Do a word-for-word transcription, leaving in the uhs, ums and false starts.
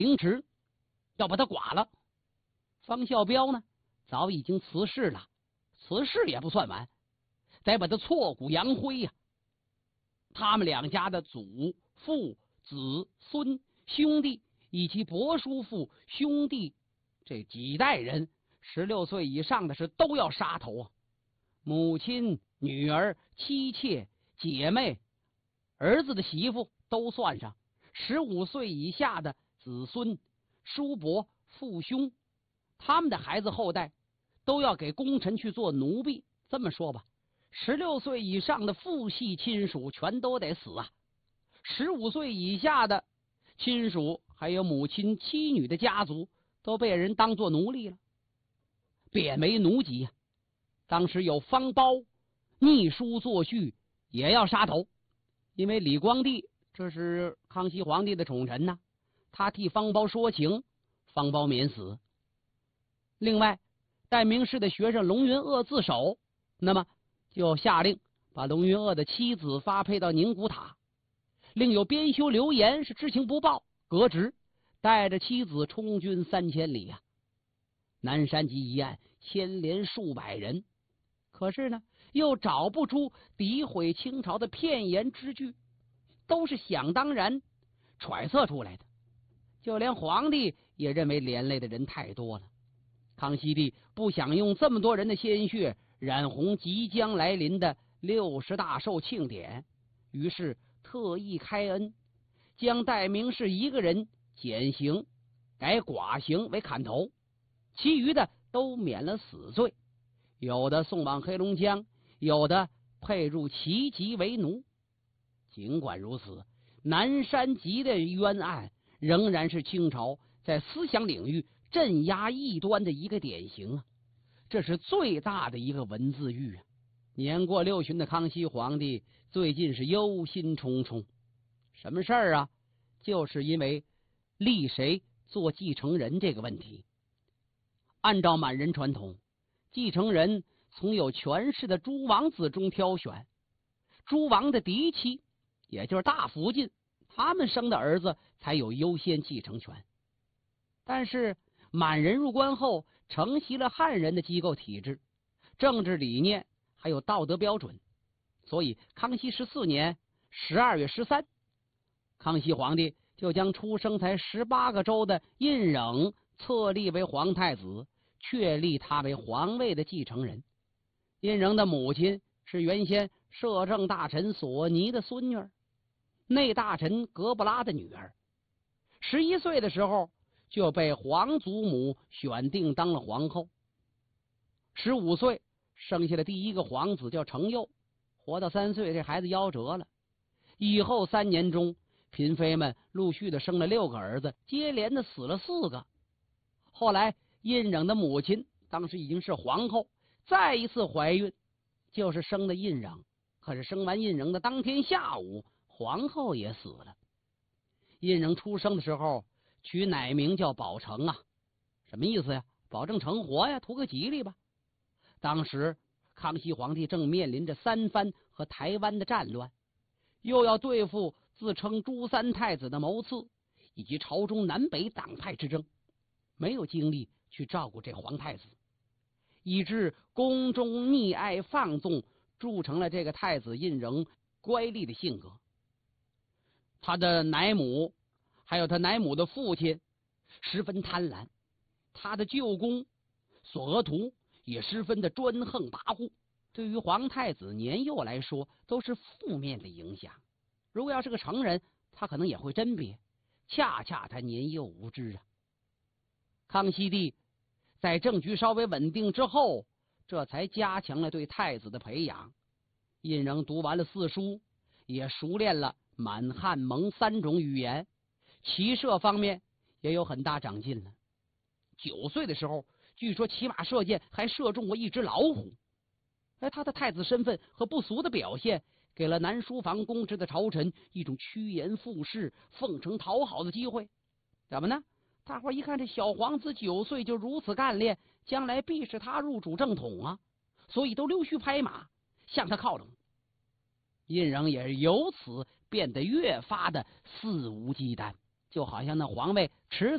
凌迟，要把他剐了。方孝彪呢，早已经辞世了，辞世也不算完，得把他挫骨扬灰呀、啊。他们两家的祖父子孙兄弟以及伯叔父兄弟这几代人，十六岁以上的是都要杀头啊！母亲、女儿、妻妾、姐妹、儿子的媳妇都算上，十五岁以下的子孙、叔伯、父兄，他们的孩子后代都要给功臣去做奴婢。这么说吧，十六岁以上的父系亲属全都得死啊！十五岁以下的亲属还有母亲妻女的家族都被人当作奴隶了，贬为奴籍啊！当时有方苞逆书作序，也要杀头，因为李光地这是康熙皇帝的宠臣呐、啊，他替方苞说情，方苞免死。另外，代名士的学生龙云鄂自首，那么就下令把龙云鄂的妻子发配到宁古塔。另有编修刘岩是知情不报，革职，带着妻子充军三千里啊！南山集一案牵连数百人，可是呢，又找不出诋毁清朝的片言之句，都是想当然揣测出来的。就连皇帝也认为连累的人太多了。康熙帝不想用这么多人的鲜血染红即将来临的六十大寿庆典，于是特意开恩，将代名士一个人减刑，改剐刑为砍头，其余的都免了死罪，有的送往黑龙江，有的配入旗籍为奴。尽管如此，南山集的冤案仍然是清朝在思想领域镇压异端的一个典型啊！这是最大的一个文字狱啊！年过六旬的康熙皇帝最近是忧心忡忡，什么事儿啊？就是因为立谁做继承人这个问题。按照满人传统，继承人从有权势的诸王子中挑选，诸王的嫡妻，也就是大福晋，他们生的儿子才有优先继承权。但是满人入关后承袭了汉人的机构体制，政治理念还有道德标准，所以康熙十四年十二月十三，康熙皇帝就将出生才十八个周的胤禛册立为皇太子，确立他为皇位的继承人。胤禛的母亲是原先摄政大臣索尼的孙女儿，内大臣格布拉的女儿。十一岁的时候就被皇祖母选定当了皇后。十五岁生下了第一个皇子叫程佑，活到三岁这孩子夭折了。以后三年中，嫔妃们陆续的生了六个儿子，接连的死了四个。后来胤禛的母亲当时已经是皇后，再一次怀孕，就是生的胤禛。可是生完胤禛的当天下午，皇后也死了。胤禛出生的时候取奶名叫保成啊，什么意思呀？保证成活呀，图个吉利吧。当时康熙皇帝正面临着三藩和台湾的战乱，又要对付自称朱三太子的谋刺，以及朝中南北党派之争，没有精力去照顾这皇太子，以致宫中溺爱放纵，铸成了这个太子胤禛乖戾的性格。他的奶母还有他奶母的父亲十分贪婪，他的舅公索额图也十分的专横跋扈，对于皇太子年幼来说都是负面的影响。如果要是个成人，他可能也会甄别，恰恰他年幼无知啊。康熙帝在政局稍微稳定之后，这才加强了对太子的培养。胤禛读完了四书，也熟练了满汉蒙三种语言，骑射方面也有很大长进了。九岁的时候，据说骑马射箭还射中过一只老虎。而他的太子身份和不俗的表现，给了南书房公职的朝臣一种趋炎附势、奉承讨好的机会。怎么呢？大伙一看这小皇子九岁就如此干练，将来必是他入主正统啊，所以都溜须拍马向他靠拢。胤禛也是由此变得越发的肆无忌惮，就好像那皇位迟